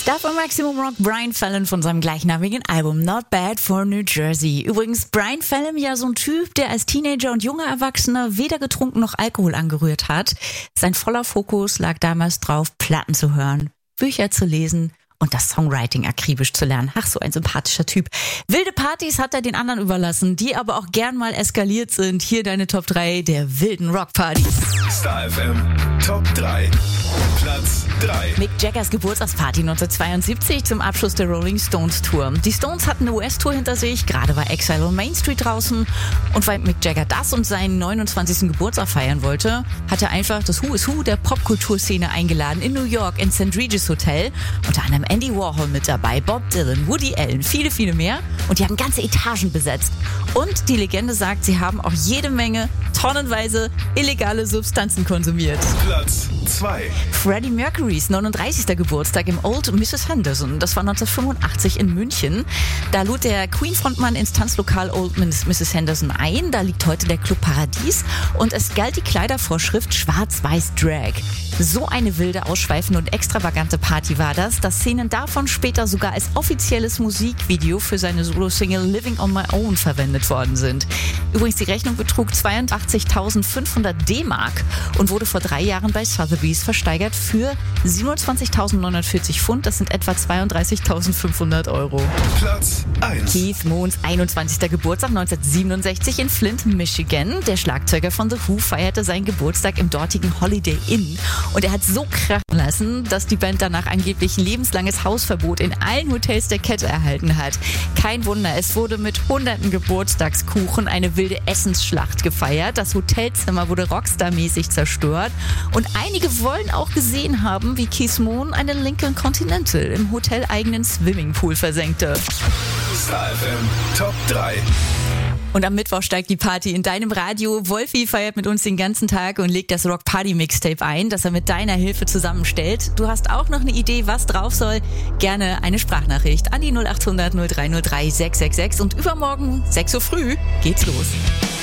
Davon Maximum Rock Brian Fallon von seinem gleichnamigen Album Not Bad for New Jersey. Übrigens, Brian Fallon ja so ein Typ, der als Teenager und junger Erwachsener weder getrunken noch Alkohol angerührt hat. Sein voller Fokus lag damals drauf, Platten zu hören, Bücher zu lesen und das Songwriting akribisch zu lernen. Ach, so ein sympathischer Typ. Wilde Partys hat er den anderen überlassen, die aber auch gern mal eskaliert sind. Hier deine Top 3 der wilden Rockpartys. Star FM Top 3. Platz 3. Mick Jaggers Geburtstagsparty 1972 zum Abschluss der Rolling Stones Tour. Die Stones hatten eine US-Tour hinter sich, gerade war Exile on Main Street draußen. Und weil Mick Jagger das und seinen 29. Geburtstag feiern wollte, hat er einfach das Who is Who der Popkulturszene eingeladen in New York ins St. Regis Hotel. Unter anderem Andy Warhol mit dabei, Bob Dylan, Woody Allen, viele, viele mehr. Und die haben ganze Etagen besetzt. Und die Legende sagt, sie haben auch jede Menge, tonnenweise illegale Substanzen konsumiert. Platz 2. Freddie Mercurys 39. Geburtstag im Old Mrs. Henderson. Das war 1985 in München. Da lud der Queen-Frontmann ins Tanzlokal Old Mrs. Henderson ein. Da liegt heute der Club Paradies. Und es galt die Kleidervorschrift Schwarz-Weiß Drag. So eine wilde, ausschweifende und extravagante Party war das, dass Szenen davon später sogar als offizielles Musikvideo für seine Solo-Single Living on My Own verwendet worden sind. Übrigens, die Rechnung betrug 82.500 D-Mark und wurde vor 3 Jahren bei Sotheby's versteigert für 27.940 Pfund. Das sind etwa 32.500 Euro. Platz 1. Keith Moons 21. Geburtstag 1967 in Flint, Michigan. Der Schlagzeuger von The Who feierte seinen Geburtstag im dortigen Holiday Inn. Und er hat so krachen lassen, dass die Band danach angeblich ein lebenslanges Hausverbot in allen Hotels der Kette erhalten hat. Kein Wunder, es wurde mit hunderten Geburtstagskuchen eine wilde Essensschlacht gefeiert. Das Hotelzimmer wurde Rockstar-mäßig zerstört. Und einige wollen auch gesehen haben, wie Keith Moon eine Lincoln Continental im hoteleigenen Swimmingpool versenkte. Star FM Top 3. Und am Mittwoch steigt die Party in deinem Radio. Wolfi feiert mit uns den ganzen Tag und legt das Rock Party Mixtape ein, das er mit deiner Hilfe zusammenstellt. Du hast auch noch eine Idee, was drauf soll? Gerne eine Sprachnachricht an die 0800 0303 666 und übermorgen 6 Uhr früh geht's los.